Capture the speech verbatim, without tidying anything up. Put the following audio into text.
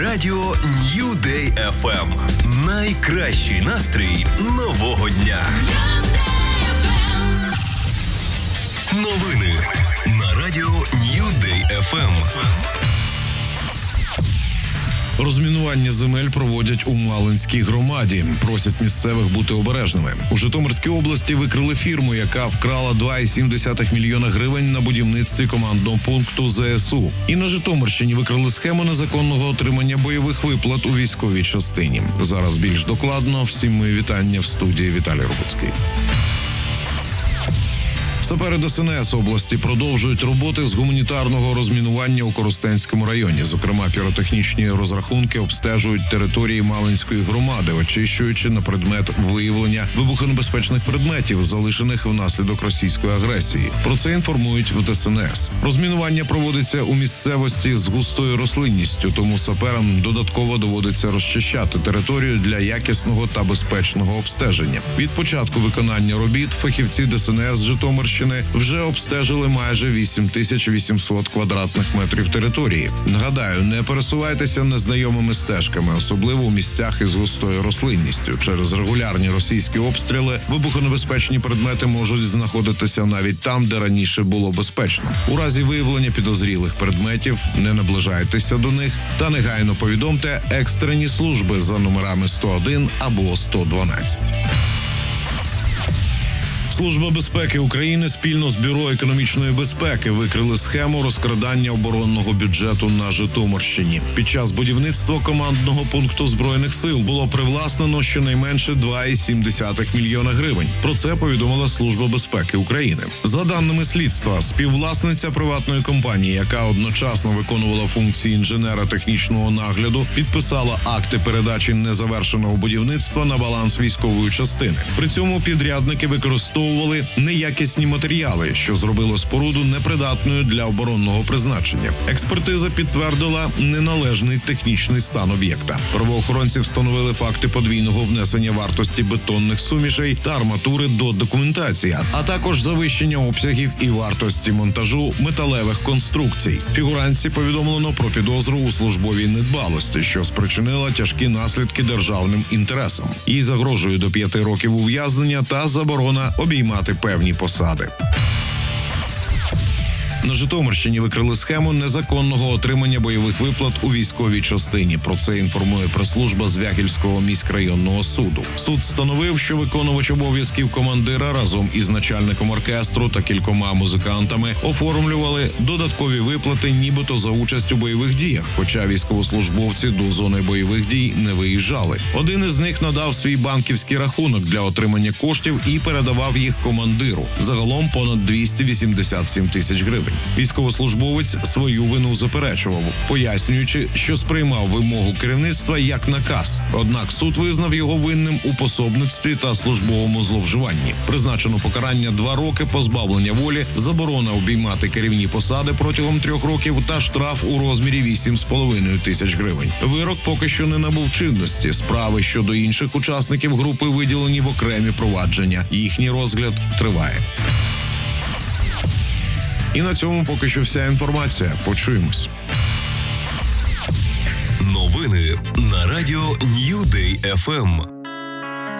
радіо New Day еф ем. Найкращий настрій нового дня. Новини на радіо New Day еф ем. Розмінування земель проводять у Малинській громаді. Просять місцевих бути обережними. У Житомирській області викрили фірму, яка вкрала два цілих сім десятих мільйона гривень на будівництві командного пункту зе ес у. І на Житомирщині викрили схему незаконного отримання бойових виплат у військовій частині. Зараз більш докладно. Всім мої вітання в студії. Віталій Рубуцький. Сапери де ес ен ес області продовжують роботи з гуманітарного розмінування у Коростенському районі. Зокрема, піротехнічні розрахунки обстежують території Малинської громади, очищуючи на предмет виявлення вибухонебезпечних предметів, залишених внаслідок російської агресії. Про це інформують в де ес ен ес. Розмінування проводиться у місцевості з густою рослинністю, тому саперам додатково доводиться розчищати територію для якісного та безпечного обстеження. Від початку виконання робіт фахівці де ес ен ес Житомирщини вже обстежили майже вісім тисяч вісімсот квадратних метрів території. Нагадаю, не пересувайтеся незнайомими стежками, особливо у місцях із густою рослинністю. Через регулярні російські обстріли вибухонебезпечні предмети можуть знаходитися навіть там, де раніше було безпечно. У разі виявлення підозрілих предметів не наближайтеся до них та негайно повідомте екстрені служби за номерами сто один або сто дванадцять. Служба безпеки України спільно з Бюро економічної безпеки викрили схему розкрадання оборонного бюджету на Житомирщині. Під час будівництва командного пункту Збройних сил було привласнено щонайменше два цілих сім десятих мільйона гривень. Про це повідомила Служба безпеки України. За даними слідства, співвласниця приватної компанії, яка одночасно виконувала функції інженера технічного нагляду, підписала акти передачі незавершеного будівництва на баланс військової частини. При цьому підрядники використовували неякісні матеріали, що зробило споруду непридатною для оборонного призначення. Експертиза підтвердила неналежний технічний стан об'єкта. Правоохоронці встановили факти подвійного внесення вартості бетонних сумішей та арматури до документації, а також завищення обсягів і вартості монтажу металевих конструкцій. Фігурантці повідомлено про підозру у службовій недбалості, що спричинила тяжкі наслідки державним інтересам. Їй загрожує до п'яти років ув'язнення та заборона обіймати певні посади. На Житомирщині викрили схему незаконного отримання бойових виплат у військовій частині. Про це інформує прес-служба Звягільського міськрайонного суду. Суд встановив, що виконувач обов'язків командира разом із начальником оркестру та кількома музикантами оформлювали додаткові виплати нібито за участь у бойових діях, хоча військовослужбовці до зони бойових дій не виїжджали. Один із них надав свій банківський рахунок для отримання коштів і передавав їх командиру. Загалом понад двісті вісімдесят сім тисяч гривень. Військовослужбовець свою вину заперечував, пояснюючи, що сприймав вимогу керівництва як наказ. Однак суд визнав його винним у пособництві та службовому зловживанні. Призначено покарання два роки позбавлення волі, заборона обіймати керівні посади протягом трьох років та штраф у розмірі вісім з половиною тисяч гривень. Вирок поки що не набув чинності. Справи щодо інших учасників групи виділені в окремі провадження. Їхній розгляд триває. І на цьому поки що вся інформація. Почуємось. Новини на радіо New Day еф ем.